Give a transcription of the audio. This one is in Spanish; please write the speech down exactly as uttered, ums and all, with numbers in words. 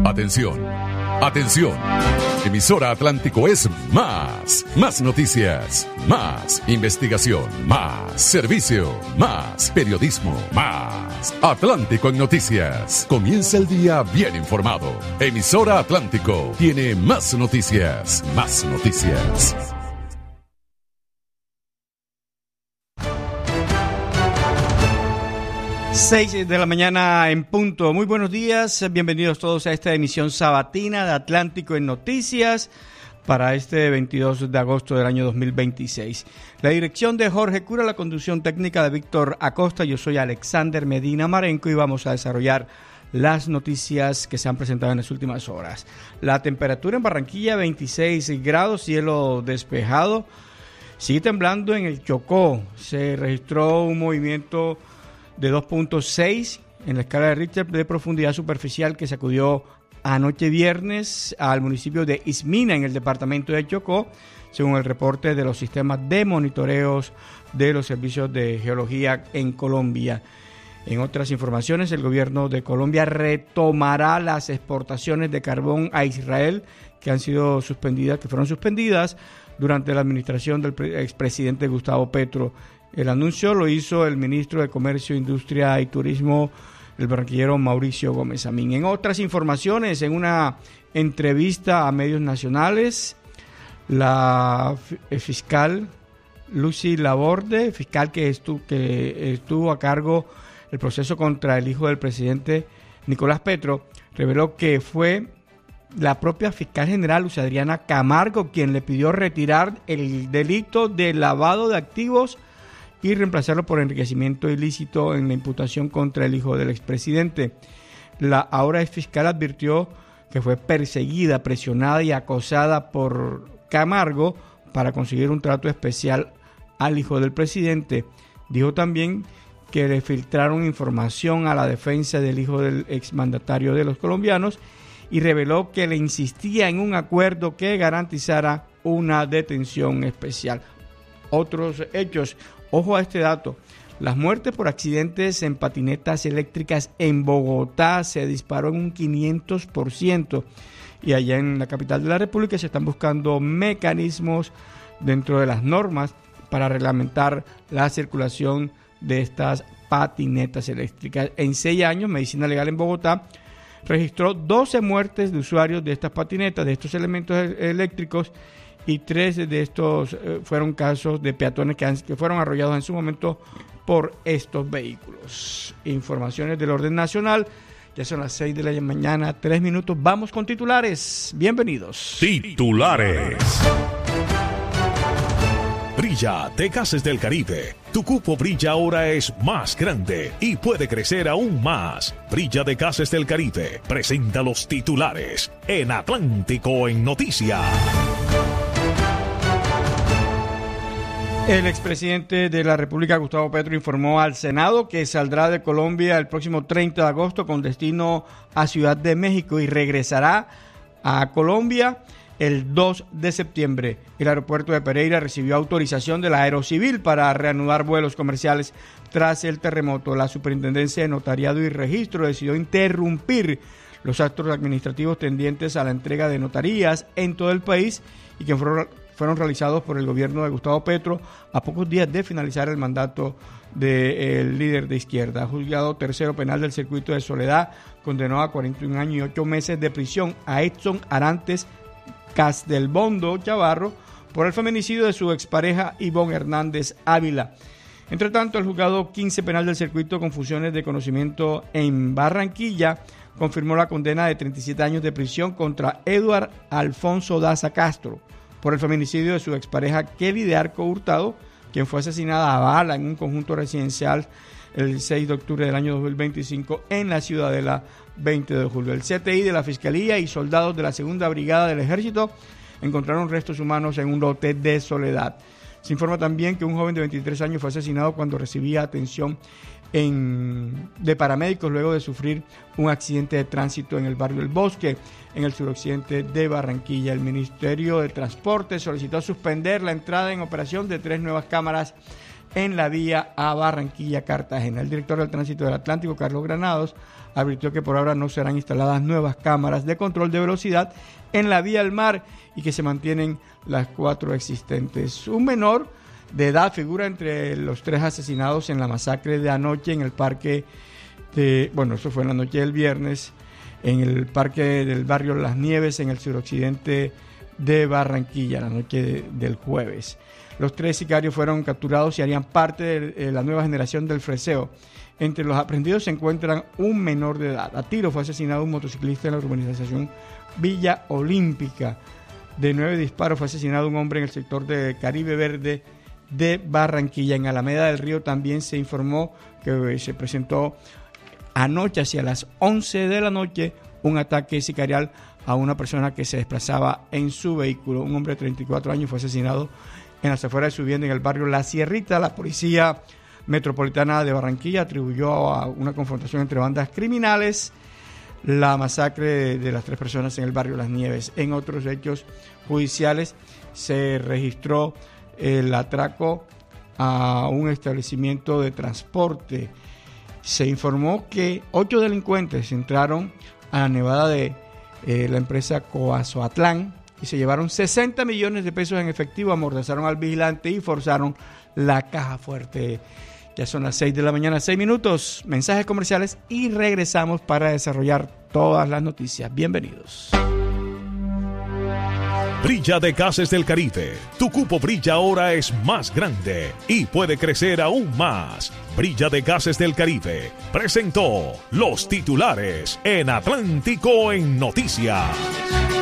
Atención, atención. Emisora Atlántico es más, más noticias, más investigación, más servicio, más periodismo, más. Atlántico en noticias. Comienza el día bien informado. Emisora Atlántico tiene más noticias, más noticias. seis de la mañana en punto. Muy buenos días, bienvenidos todos a esta emisión sabatina de Atlántico en Noticias para este veintidós de agosto del año dos mil veintiséis. La dirección de Jorge Cura, la conducción técnica de Víctor Acosta. Yo soy Alexander Medina Marenco y vamos a desarrollar las noticias que se han presentado en las últimas horas. La temperatura en Barranquilla, veintiséis grados, cielo despejado. Sigue temblando en el Chocó. Se registró un movimiento de dos punto seis en la escala de Richter de profundidad superficial que sacudió anoche viernes al municipio de Ismina en el departamento de Chocó, según el reporte de los sistemas de monitoreos de los servicios de geología en Colombia. En otras informaciones, el gobierno de Colombia retomará las exportaciones de carbón a Israel que han sido suspendidas, que fueron suspendidas durante la administración del expresidente Gustavo Petro. El anuncio lo hizo el ministro de Comercio, Industria y Turismo, el barranquillero Mauricio Gómez Amín. En otras informaciones, en una entrevista a medios nacionales, la fiscal Lucy Laborde, fiscal que estuvo, que estuvo a cargo del proceso contra el hijo del presidente Nicolás Petro, reveló que fue la propia fiscal general Luz Adriana Camargo quien le pidió retirar el delito de lavado de activos y reemplazarlo por enriquecimiento ilícito en la imputación contra el hijo del expresidente. La ahora ex fiscal advirtió que fue perseguida, presionada y acosada por Camargo para conseguir un trato especial al hijo del presidente. Dijo también que le filtraron información a la defensa del hijo del exmandatario de los colombianos y reveló que le insistía en un acuerdo que garantizara una detención especial. Otros hechos. Ojo a este dato, las muertes por accidentes en patinetas eléctricas en Bogotá se disparó en un quinientos por ciento y allá en la capital de la República se están buscando mecanismos dentro de las normas para reglamentar la circulación de estas patinetas eléctricas. En seis años, Medicina Legal en Bogotá registró doce muertes de usuarios de estas patinetas, de estos elementos eléctricos, y tres de estos eh, fueron casos de peatones que, han, que fueron arrollados en su momento por estos vehículos. Informaciones del orden nacional. Ya son las seis de la mañana, tres minutos. Vamos con titulares. Bienvenidos. Titulares. Brilla de Gases del Caribe. Tu cupo Brilla ahora es más grande y puede crecer aún más. Brilla de Gases del Caribe presenta los titulares en Atlántico en Noticias. El expresidente de la República, Gustavo Petro, informó al Senado que saldrá de Colombia el próximo treinta de agosto con destino a Ciudad de México y regresará a Colombia el dos de septiembre. El aeropuerto de Pereira recibió autorización de la Aerocivil para reanudar vuelos comerciales tras el terremoto. La Superintendencia de Notariado y Registro decidió interrumpir los actos administrativos tendientes a la entrega de notarías en todo el país y que fueron fueron realizados por el gobierno de Gustavo Petro a pocos días de finalizar el mandato del líder de izquierda. Juzgado tercero penal del circuito de Soledad condenó a cuarenta y un años y ocho meses de prisión a Edson Arantes Castelbondo Chavarro por el feminicidio de su expareja Ivonne Hernández Ávila. Entre tanto, el juzgado quince penal del circuito con funciones de conocimiento en Barranquilla confirmó la condena de treinta y siete años de prisión contra Eduard Alfonso Daza Castro por el feminicidio de su expareja Kelly de Arco Hurtado, quien fue asesinada a bala en un conjunto residencial el seis de octubre del año dos mil veinticinco en la Ciudadela veinte de julio. El C T I de la Fiscalía y soldados de la Segunda Brigada del Ejército encontraron restos humanos en un lote de Soledad. Se informa también que un joven de veintitrés años fue asesinado cuando recibía atención en, de paramédicos luego de sufrir un accidente de tránsito en el barrio El Bosque, en el suroccidente de Barranquilla. El Ministerio de Transporte solicitó suspender la entrada en operación de tres nuevas cámaras en la vía a Barranquilla-Cartagena. El director del Tránsito del Atlántico, Carlos Granados, advirtió que por ahora no serán instaladas nuevas cámaras de control de velocidad en la vía al mar y que se mantienen las cuatro existentes. Un menor de edad figura entre los tres asesinados en la masacre de anoche en el parque de, bueno, eso fue en la noche del viernes, en el parque del barrio Las Nieves, en el suroccidente de Barranquilla, la noche de, del jueves. Los tres sicarios fueron capturados y harían parte de la nueva generación del freseo. Entre los aprendidos se encuentran un menor de edad. A tiro fue asesinado un motociclista en la urbanización Villa Olímpica. De nueve disparos fue asesinado un hombre en el sector de Caribe Verde de Barranquilla. En Alameda del Río también se informó que se presentó anoche hacia las once de la noche un ataque sicarial a una persona que se desplazaba en su vehículo. Un hombre de treinta y cuatro años fue asesinado en las afueras de su vivienda en el barrio La Sierrita. La policía metropolitana de Barranquilla atribuyó a una confrontación entre bandas criminales la masacre de las tres personas en el barrio Las Nieves. En otros hechos judiciales se registró el atraco a un establecimiento de transporte. Se informó que ocho delincuentes entraron a la nevada de eh, la empresa Coazoatlán y se llevaron sesenta millones de pesos en efectivo, amordazaron al vigilante y forzaron la caja fuerte. Ya son las seis de la mañana, seis minutos, mensajes comerciales y regresamos para desarrollar todas las noticias. Bienvenidos. Brilla de Gases del Caribe. Tu cupo Brilla ahora es más grande y puede crecer aún más. Brilla de Gases del Caribe presentó los titulares en Atlántico en Noticias.